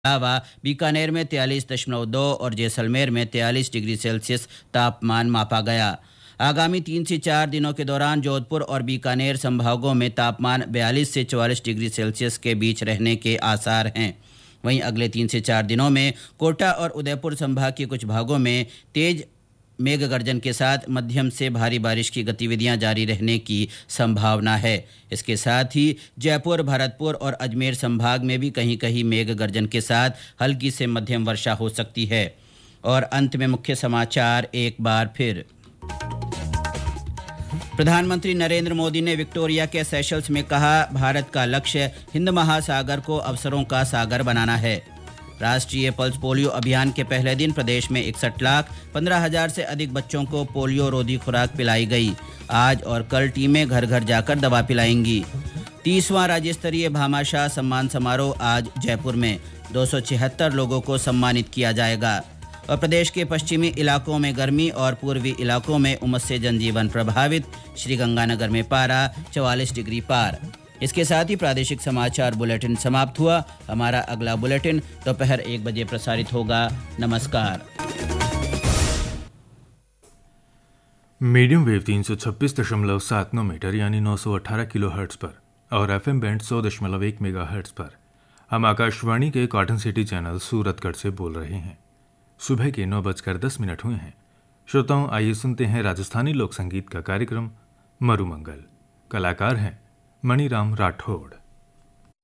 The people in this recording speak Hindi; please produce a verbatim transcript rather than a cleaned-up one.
अलावा बीकानेर में तैंतालीस दशमलव दो और जैसलमेर में तैंतालीस डिग्री सेल्सियस तापमान मापा गया। आगामी तीन से चार दिनों के दौरान जोधपुर और बीकानेर संभागों में तापमान बयालीस से चौवालीस डिग्री सेल्सियस के बीच रहने के आसार हैं। वहीं अगले तीन से चार दिनों में कोटा और उदयपुर संभाग के कुछ भागों में तेज मेघ गर्जन के साथ मध्यम से भारी बारिश की गतिविधियां जारी रहने की संभावना है। इसके साथ ही जयपुर, भरतपुर और अजमेर संभाग में भी कहीं कहीं मेघ गर्जन के साथ हल्की से मध्यम वर्षा हो सकती है। और अंत में मुख्य समाचार एक बार फिर। प्रधानमंत्री नरेंद्र मोदी ने विक्टोरिया के सेशल्स में कहा, भारत का लक्ष्य हिंद महासागर को अवसरों का सागर बनाना है। राष्ट्रीय पल्स पोलियो अभियान के पहले दिन प्रदेश में इकसठ लाख पंद्रह हजार से अधिक बच्चों को पोलियो रोधी खुराक पिलाई गई। आज और कल टीमें घर घर जाकर दवा पिलाएंगी। तीसवां राज्य स्तरीय भामाशाह सम्मान समारोह आज जयपुर में दो सौ छिहत्तर लोगों को सम्मानित किया जाएगा। और प्रदेश के पश्चिमी इलाकों में गर्मी और पूर्वी इलाकों में उमस से जनजीवन प्रभावित। श्रीगंगानगर में पारा चौवालीस डिग्री पार। इसके साथ ही प्रादेशिक समाचार बुलेटिन समाप्त हुआ। हमारा अगला बुलेटिन दोपहर एक बजे प्रसारित होगा। नमस्कार। मीडियम वेव तीन सौ छब्बीस दशमलव सात नौ मीटर यानी नौ सौ अठारह किलो हर्ट्ज पर और एफ एम बैंड सौ दशमलव एक मेगा हर्ट्ज पर हम आकाशवाणी के कॉटन सिटी चैनल सूरतगढ़ से बोल रहे हैं। सुबह के नौ बजकर दस मिनट हुए हैं। श्रोताओं, आइए सुनते हैं राजस्थानी लोक संगीत का कार्यक्रम मरुमंगल। कलाकार हैं मणिराम राठौड़।